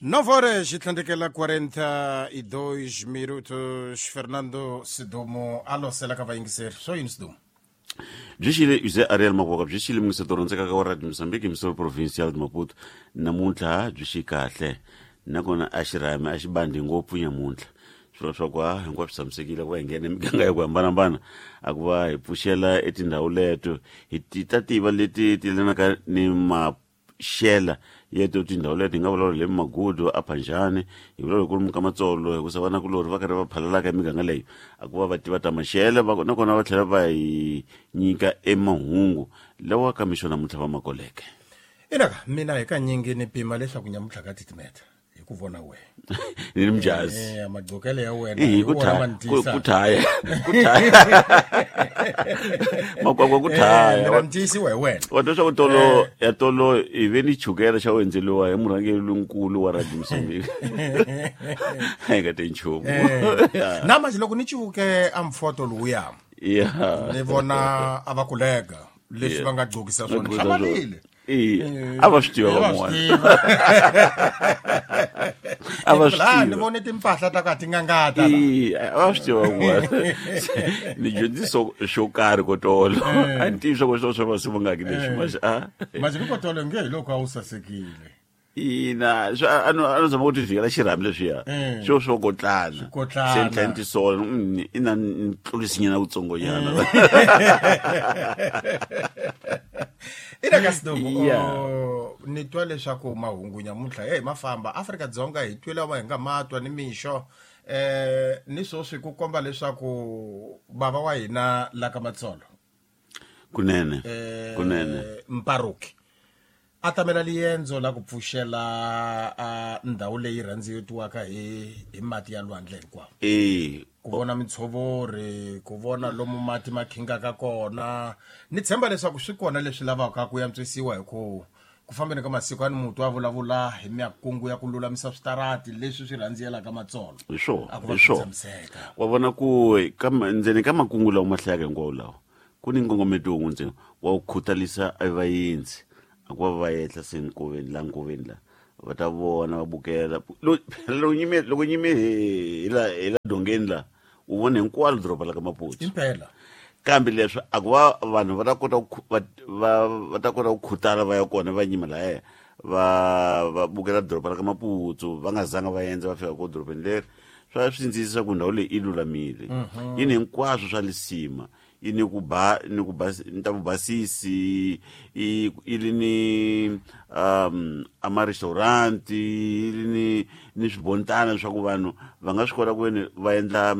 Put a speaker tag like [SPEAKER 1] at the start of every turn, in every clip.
[SPEAKER 1] 9 horas e tlandekela 42 minutos. Fernando Sidomo alosela ka vaingiseri swo yini Sidomo?
[SPEAKER 2] Bjishile use Ariel Makwaka bjishile mngisetoronseka ka warad Mozambique misolo provincial de Maputo namuntlha byishi kahle nakona ashirame ashibandi ngopfu nyamuntlha swilo swa kwa hinkwaswo swi tshamisekile ku nghena emiganga ya ku hambanahambana a ku va hi pfuxela etindhawu leto hi ta tiva leti ti lenaka ni maxela yeto tindhawu leti hi nga vulavula le Magudu aphanjani hi vulavula ku ri Mukamatsolo hikusa vana kulori va karhi va phalalaka emiganga leyi a ku va va tiva ta maxela nakona va tlhela va hi nyika emahungu lawa ka mixo namuntlha va makoleke
[SPEAKER 1] Inaka mina hi kanyingi ni pima leswaku nyamuntlha ka titimeta hi ku vona we
[SPEAKER 2] ni mjazi
[SPEAKER 1] magqokele ya wena
[SPEAKER 2] ku thaya makwakwa ku thaya
[SPEAKER 1] ramtisi wena
[SPEAKER 2] wato swa ku tolo iveni chukela xa wendzeliwa hi murhangeri lonkulu wa Radio Mozambique hayi ka tenchumu
[SPEAKER 1] na manje loko ni chivuke amfoto luya ni vona avakulega leswi va nga gqokisa swona hlamalile
[SPEAKER 2] ava swi tiva van'wana ava swi tiva
[SPEAKER 1] ni vone timpahla ta ka ti ngangata
[SPEAKER 2] ava swi tiva van'wana ni dyondziso xo karhi ko tolo a ni tivi swa ku swa vasivangaki leswi
[SPEAKER 1] manje ku tolo nge hi loko a wu sasekile
[SPEAKER 2] ina ano zama kuti fikela xirhami leswiya swo kotlana se ntlha ni tisola ina ntlulisinyana vutsongonyana
[SPEAKER 1] Inaka Sidomo ni twa leswaku mahungu nyamuntlha mafamba Afrika-Dzonga hi twile va hi nga matwa ni mixo ni swi ku komba leswaku bava wa hina la ka Matsolo
[SPEAKER 2] kunene
[SPEAKER 1] Mparuki a tamela liyendzo la ku pfuxela ndhawu leyi rhandzitiwaka hi mati ya lwandle hinkwawo ku vona mitshovori ku vona lomu mati ma khingaka kona ni tshemba leswaku swi kona leswi lavaka ku yantswisiwa hi ku fambeni ka masiku ani mutu a vulavula hi miyakungu ya ku lulamisa switarati leswi swi rhandziyelaka Matsolo
[SPEAKER 2] hi swo wa vona ku ndzeni ka makungu lawa ma hlayaka hinkwawo lawa ku ni nkongometo wun'we ntsena wa ku khutalisa vayendzi a ku va va yehla senkoveni la nkoveni la va ta vona va bukela loko nyime hi la dongeni la u vona hinkwalo doroba la ka Maputo
[SPEAKER 1] impela
[SPEAKER 2] kambe leswi a ku va vanhu va ta kota ku khutala va ya kona va nyima lahaya va bukela doroba la ka Maputo va nga zanga va endza va fika ko dorobeni leri swa swindzisisa ku ndhawu leyi i lulamile yini hinkwaswo swa lisima ni ta vubasisi ili ni amarestauranti ili ni swibontana swa ku vanhu va nga swi kota ku va endla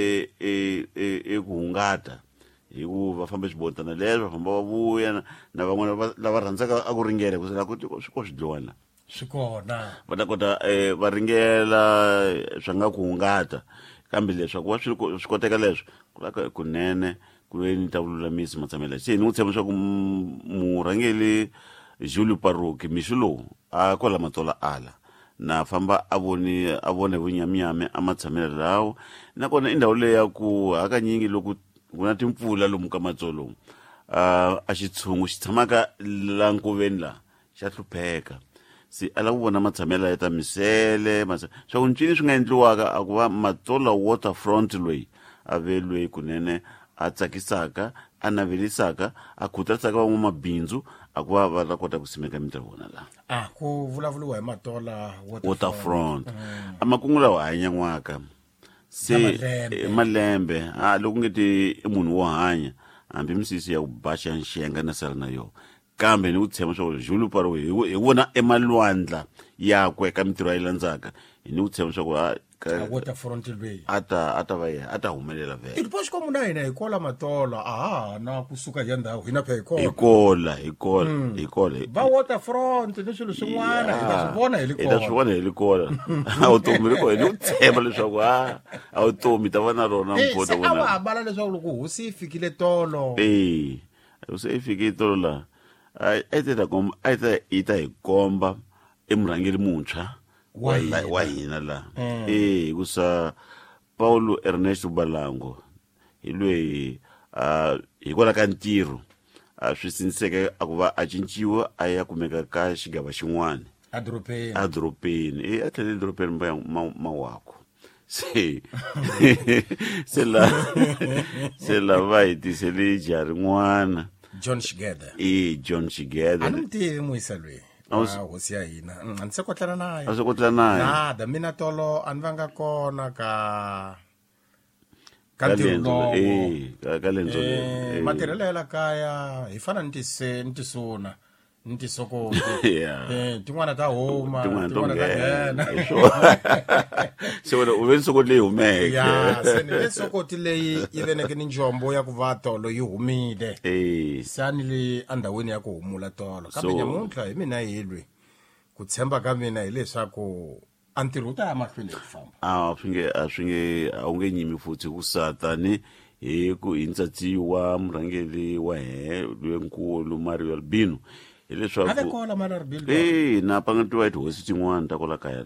[SPEAKER 2] ku hungata hi ku va famba swibontana leswi va famba va vuya na van'wana lava rhandzaka a ku ringela ku swi ko swi dliwana
[SPEAKER 1] swi kona
[SPEAKER 2] va ta kota va ringela swa nga ku hungata kambe leswaku wa swi koteka leswi kunene kulweni ta vululamisi matsamela se ni n'wi tshemba swa ku murhangeli Julie Paruki mixo lowu a kwala Matsolo ala na famba a vone vunyamiyami a matshamela lawo nakona i ndhawu leyi ya ku hakanyingi loko ku na timpfula lomu ka Matsolo a xitshungu xi tshamaka la nkoveni la xa hlupheka se a lava ku vona matshamela ya ta misele swa ku ncini swi nga endliwaka a ku va Matsolo waterfront loyi a velwe kunene a tsakisaka a navelisaka a khutalisaka van'wamabindzu a ku va va ta kota ku simeka mitirho vona laha
[SPEAKER 1] ku vulavuliwa hi Matola
[SPEAKER 2] waterfront a makungu lawa hanyan'waka se malembe loko nge ti i munhu wo hanya hambi misisi ya ku baxa nxenga na sala na yona kambe ni ku tshemba swa ku Julie Paruki hi vona emalwandla yakwe ka mitirho yi landzaka ni ku tshemba swa ku
[SPEAKER 1] waterfront leyi
[SPEAKER 2] ata va humelela vele
[SPEAKER 1] ipo xikomu na hina hi kola Matola na kusuka hi ndhawu hina phe
[SPEAKER 2] hi kola
[SPEAKER 1] va waterfront ni swilo swin'wana hi ta swi vona
[SPEAKER 2] hi likola a vutomi ri kona ni ku tshemba leswaku a vutomi ta va na rona mpota
[SPEAKER 1] vona a va hambana leswaku loko hosi yi fikile tolo
[SPEAKER 2] hosi yi fikile tolo la a yi ta hi komba emurhangeri muntshwa wa hina la hikusa Paulo Ernesto Balango hi lweyi hi kwala ka ntirho swi sindziseke a ku va a cinciwa a ya kumeka ka xigava xin'wana adropeni a tlhele edropeni mawako se la va hitisele jari rin'wana
[SPEAKER 1] John Shigeda
[SPEAKER 2] John Shigeda
[SPEAKER 1] ani mtivi muisa lweyi hosi ya hina a ni se kotlana naye
[SPEAKER 2] a se kotlana naye
[SPEAKER 1] nada mina tolo ani vanga kona ka ntirho lowo matirhelo ya la kaya hi fana ni tisuna ni tisokoti tin'wana ta huma tin'wana ta nghena
[SPEAKER 2] se wena u ve ni sokoti leyi humeke
[SPEAKER 1] se ni ve sokoti leyi yi veneke ni njombo ya ku va tolo yi humile se a ni le endhawini ya ku humula tolo kambe nyamuntlha hi mina hilwi ku tshemba ka mina hileswaku a ntirho wu ta ya mahlweni ku famba
[SPEAKER 2] a wu nge nyimi futhi ku satani hi ku hi ntshatsiwa murhangeri wa lwenkulu Mario Albino hileswaku na pangatiwa tihosi tin'wana ta kola kaya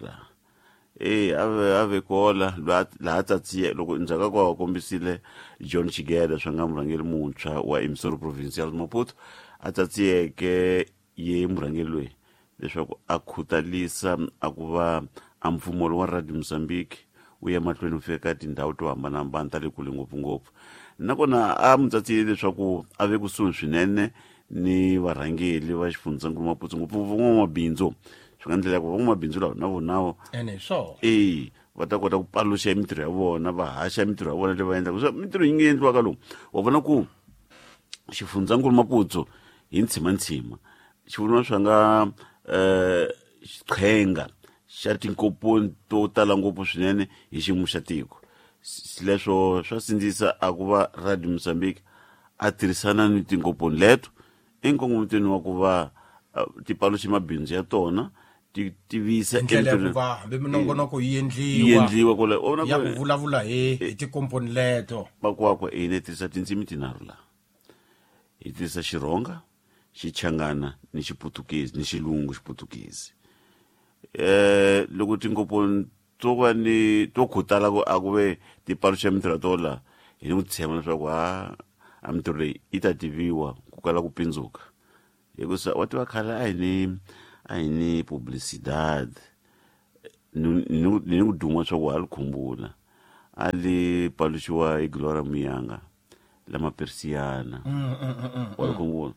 [SPEAKER 2] laha ave kola laha tsatsiye loko ndzhaka kwa kombisile John Shigeda swa nga murhangeri muntshwa wa Imisoro Provincial Maputo a tsatsiyeke ye murhangeri loyi leswaku a khutalisa a ku va a mfumo wa Radio Mozambique wu ya mahlweni wu fika tindhawu to hambanahambana ta le kule ngopfungopfu nakona a mutsatsile leswaku a ve kusuhi swinene ni varhangeli va xifundzankulu Maputo ngopfungopfu van'wamabindzu swi nga ndlela ya ku van'wamabindzu lawa na vonawo va ta kota ku paluxa mitirho ya vona va haxa mitirho ya vona leyi va endlaka mitirho yi nge endliwaka lomu wa vona ku xifundzankulu Maputo hi ntshima xivuriwa swa nga qhenga xa tinkoponi to tala ngopfu swinene hi xiyimo xa tiko leswo swa sindzisa a ku va Radio Mozambique a tirhisana ni tinkoponi leto enkongomotweni wa ku va ti paluxa mabindzu ya tona ti tivisa
[SPEAKER 1] minongonoko yi
[SPEAKER 2] endliwa
[SPEAKER 1] ya ku vulavula hi tikomponi leto
[SPEAKER 2] makwakwa hi ne tirhisa tindzimi tinharhu laha hi tirhisa Xironga, Xichangana ni Xiputukezi ni Xilungu Xiputukezi loko tinkoponi to va ni to khutala ku a ku ve ti paluxa mitirho to laha hi ni ku tshemba leswaku a mitirho leyi yi ta tiviwa ku kala ku pindzuka hikusa wa tiva khale a hi ni publicidad ni ku duma swa ku ha li khumbula a li paluxiwa hi Gloria Muyanga lama Persiana wa li khumbula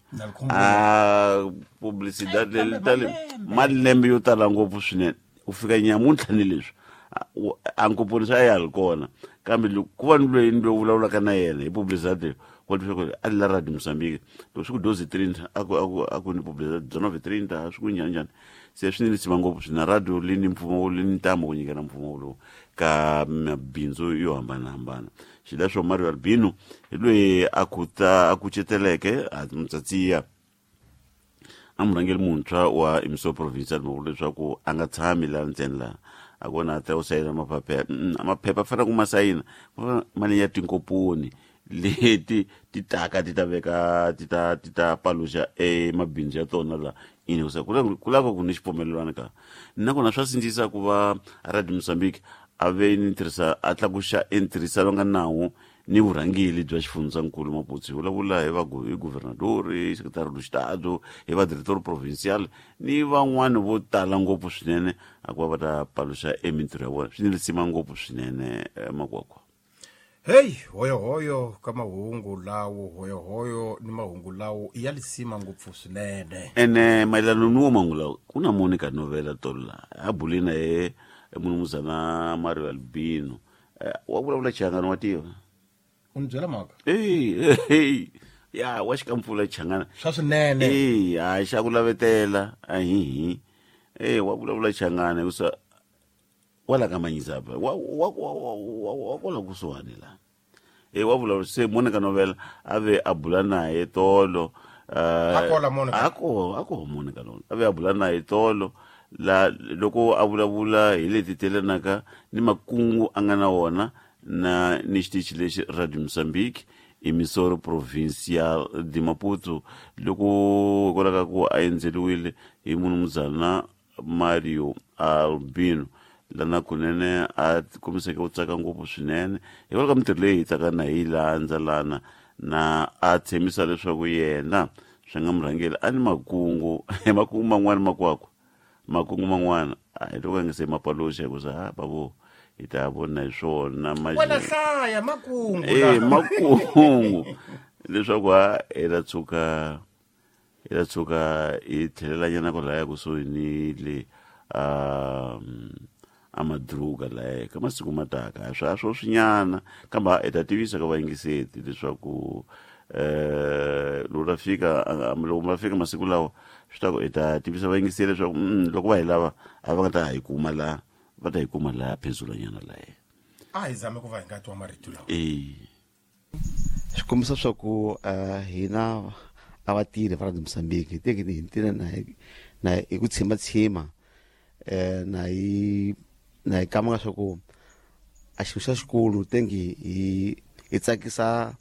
[SPEAKER 2] publicidad malembe yo tala ngopfu swinene ku fika nyamuntlha ni leswi a nkoponi swa ya li kona kambe ku va ni loyi ni vulavulaka na yena hi publicidad leyi leswaku a la Radio Mozambique loko swi ku 12:30 a ku ni publicidad 19:30 swi ku njhani se swi ni lisiva ngopfu swina radio leyi ni mfumo leyi ni ntambo ku nyikela mfumo lowu ka mabindzu yo hambanahambana xileswo Mario Albino hi loyi a kuceteleke a mutsatsiya a murhangeri muntshwa wa Imisoro Provincial leswaku a nga tshami laha ntsena laha a kona a ta u sayina maphepha fana ku masayina mali ya tinkoponi leti ti taka ti ta veka ti ta paluxa mabindzu ya tona laha ini ku lava ku ni xipfumelelwana ka nakona swa sindzisa ku va Radio Mozambique a ve ni a tlakuxa ntirhisano nga nawu ni vurhangeli bya xifundzankulu Maputo hi vulavula hi guvernadori, sekretari du Estado, hi vadiretori provincial ni van'wani vo tala ngopfu swinene a ku va va ta paluxa mitirho ya vona swi ni lisima ngopfu swinene makwakwa
[SPEAKER 1] hoyo ka mahungu lawo hoyo ni mahungu lawo ya lisima ngopfu swinene
[SPEAKER 2] ene mayelana ni wo mahungu lawo ku na Monica Novela tola a bulina munumuzana Mario Albino wa vulavula Changana wa tiva
[SPEAKER 1] unbyela mhaka
[SPEAKER 2] ya wa xikampfula Changana
[SPEAKER 1] swa swinene
[SPEAKER 2] xa ku lavetela wa vulavula Changana hikusa wala kamanyisa pa wa kola kusuhani la wa vulavula se Monica Novela ave abula naye tolo
[SPEAKER 1] akola Monica
[SPEAKER 2] ako Monica Novela ave abula naye tolo la loko a vulavula hi leti telenaka ni makungu a nga na wona na ni xitichi lexi Radio Mozambique Imisoro Provincial di Maputo loko kolaka ku a endzeliwile hi munumuzana Mario Albino lana kunene a komiseke ku tsaka ngopfu swinene hi ka mitirho leyi hi tsaka na hi landza lana na a tshembisa leswaku yena swi nga murhangeli a ni makungu man'wani makwakwa makungu man'wana hi loko nge se mapaloxa ku sa bavo hi ta vona hi swona
[SPEAKER 1] wena hlaya makungu
[SPEAKER 2] makungu leswaku hi la tshuka hi tlhelelanyana ko laya kusuhi ni le a madruga laya ka masiku mataka swo swinyana kambe hi ta tivisa ka vayingiseti leswaku loko ma fika masiku lawa swi ta ku hi ta tivisa vayingiseri leswaku loko va hi lava a va nga ta hi kuma la va ta hi kuma la phezulanyana laya
[SPEAKER 1] a hi zame ku va hi nga twa marito lawa
[SPEAKER 3] swi kombisa swa ku hina a vatirhi va Radio Mozambique hi teke hi tirha na hi ku tshimatshima na hi kamanga swa ku a xilo xa xikulu tengi hi tsakisa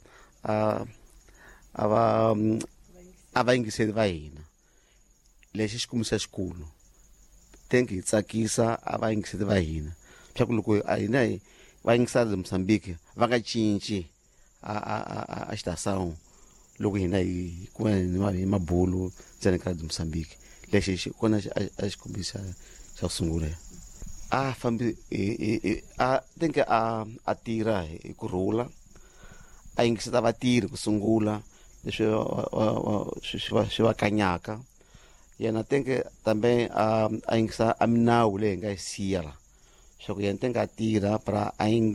[SPEAKER 3] a va yingiseli va hina lexi xi kombisa xikulu tengi hi tsakisa a va yingiseli va hina swa ku loko a hina va yingisa Radio Mozambique va nga cinci a xitasangu loko hina hi kuma hi mabulu ndzeni ka Radio Mozambique lexi xi kona a xi kombisa xa ku sungula a fambi a tenke a tirha hi kurhula a yingiseta vatirhi ku sungula leswi swi va kanyaka yena tenke tambe a yingisa a minawu leyi hi nga yi siya la swa ku yena tenke a tirha para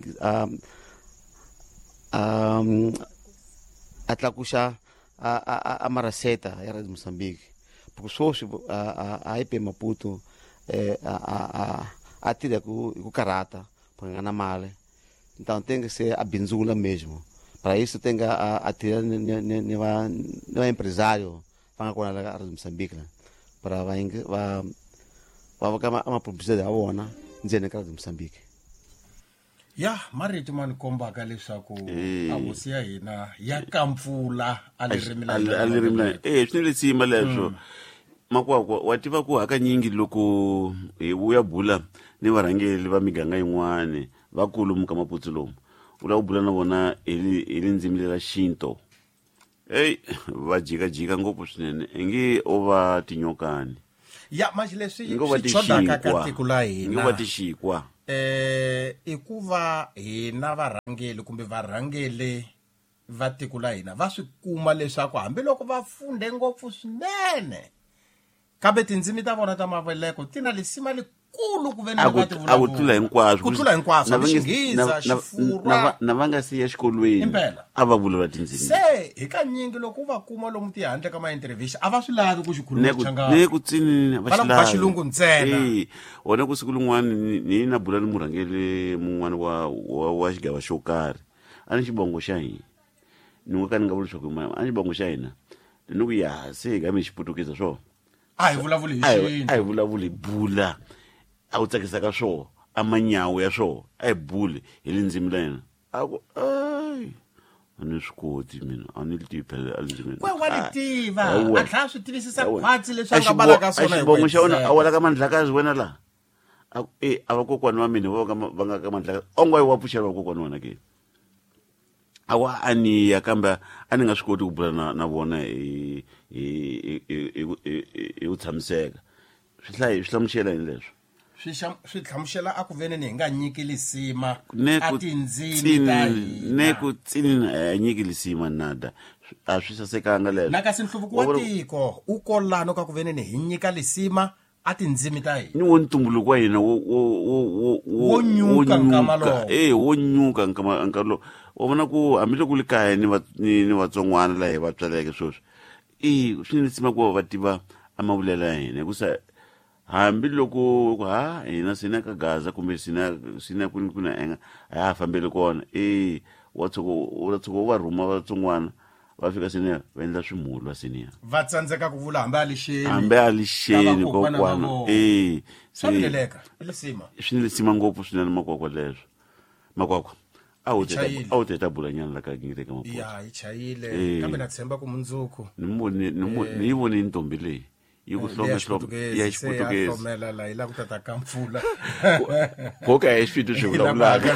[SPEAKER 3] a tlakuxa a maraseta ya Radio Mozambique porque swoswi a hi pe Maputo a tirha ku karata porque nga na mali então tem que ser a bindzula mesmo para isso tem que a tirha ni va empresário va nga kona la Radio Mozambique para va ka amapublicidade ya vona ndzeni ka Radio Mozambique
[SPEAKER 1] ya marito ma ni kombaka leswaku avusi ya hina ya kampfula
[SPEAKER 2] swi ni letsima leswo makwakwa wa tiva ku hakanyingi loko hi vuya bula ni varhangeli va miganga yin'wana vakulu muka Maputo lomu u lava ku bula na vona hi le ndzimi lela xinto va jikajika ngopfu swinene i nge o va tinyokani
[SPEAKER 1] ya manje leswi swi chodaka ka tiko la hina
[SPEAKER 2] nge va tixikwa
[SPEAKER 1] i ku va hina varhangeli kumbe varhangeli va tiko la hina va swi kuma leswaku hambiloko va funde ngopfu swinene kambe tindzimi ta vona ta maveleko ti na lisima likulu ku ve ni va ti
[SPEAKER 2] vulavula ku tlula
[SPEAKER 1] hinkwaswo Xingheza Xifurwa
[SPEAKER 2] na va nga siya xikolweni a va vulavula tindzimi
[SPEAKER 1] se hi kanyingi loko u va kuma lomu ti handle ka ma-intervention a va swi lavi ku xikhuluma
[SPEAKER 2] ne ku tsinini
[SPEAKER 1] va xilungu ntsena
[SPEAKER 2] wona ku siku lin'wana ni na bula ni murhangeli mun'wana wa xigava xo karhi a ni xibongo xa hina ni nga ka ni nga vuli leswaku a ni xibongo xa hina ni ku ya se hi ga mi xiputukisa swona
[SPEAKER 1] a hi vulavuli hi
[SPEAKER 2] a hi vulavuli bula a wu tsakisa ka swona a manyawu ya swona a hi buli hi le ndzimi la yena a ku a ni swi koti mina a ni tivi phela a ndzimini
[SPEAKER 1] wa ni tiva a tlhela swi tivisisa khwatsi leswi a nga balaka swona
[SPEAKER 2] xibongo xa wena a wela ka mandlakazi wena laha a vakokwani va mina va nga ka mandlakazi ongo wa pfuxela vakokwani wena ke awa a ni ya kambe a ni nga swi koti ku bula na vona hi ku tshamiseka swi hlamusela yini leswo
[SPEAKER 1] swi hlamusela a ku ve ni hi nga nyiki lisima a tindzimi ta hina
[SPEAKER 2] ne ku tsinini a nyiki lisima nada a swi sasekanga leswo
[SPEAKER 1] na kasi nhluvuko wa tiko u kolano ka ku ve ni hi nyika lisima a tindzimi ta hina
[SPEAKER 2] ni wo ntumbuluko wa hina wo
[SPEAKER 1] nyuka nkama lowo
[SPEAKER 2] wo nyuka nkama lo wa vona ku hambiloko le kaya ni vatsongwana la hi va tswaleke sweswi swi ni lisima ku va tiva a mavulela ya hina hikusa hambiloko hina sina ka Gaza kumbe sina kuna enga a ya fambele kona wa tsoko va rhuma vatsongwana va fika sine va endla swimulwa siniya
[SPEAKER 1] va tsandzeka ku vula hambi
[SPEAKER 2] a lixeni kokwana
[SPEAKER 1] swa vileleka lisima
[SPEAKER 2] swi ni lisima ngopfu swinene makwakwa leswo makwakwa a wu teta bulanyana la ka ngireka Maputo
[SPEAKER 1] ya hi chayile kambe na tshemba ku mundzuku
[SPEAKER 2] ni yi vone ntombi leyi yi ku hlome ya Xiportuguese
[SPEAKER 1] hlomela la ila ku tata ka mpfula
[SPEAKER 2] koka hi swilo swi vulavulaka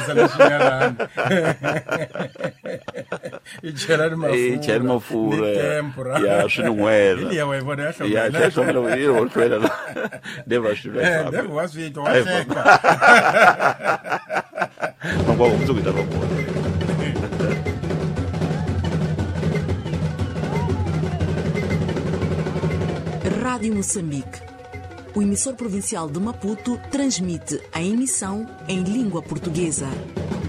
[SPEAKER 1] i chela ni
[SPEAKER 2] mafurha ya swin'wela
[SPEAKER 1] ya wa ivona ya
[SPEAKER 2] ya hlomela yi ho hlwela never swilo
[SPEAKER 1] never was it wa seka
[SPEAKER 2] mangwa umzuku ta bakona
[SPEAKER 4] Rádio Moçambique. O emissor provincial de Maputo transmite a emissão em língua portuguesa.